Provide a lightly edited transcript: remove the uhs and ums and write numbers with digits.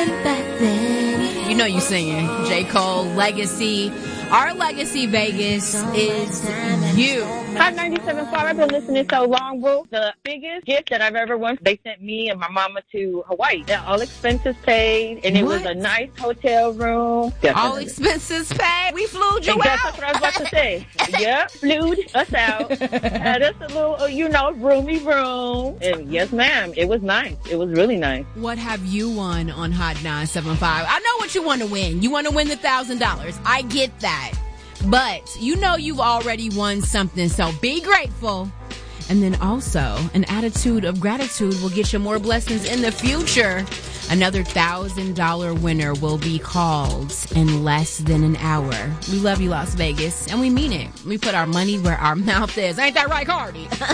back then. You know you singing. J. Cole, Legacy. Our legacy, Vegas, is you. Hot 97.5. I've been listening so long, bro. The biggest gift that I've ever won, they sent me and my mama to Hawaii. All expenses paid, and it was a nice hotel room. Definitely. All expenses paid? We flew you out? That's what I was about to say. Yep, flew us out. Had us a little, roomy room. And yes, ma'am, it was nice. It was really nice. What have you won on Hot 975? I know what you want to win. You want to win the $1,000. I get that. But you've already won something, so be grateful. And then also, an attitude of gratitude will get you more blessings in the future. Another $1,000 winner will be called in less than an hour. We love you, Las Vegas, and we mean it. We put our money where our mouth is. Ain't that right, Cardi?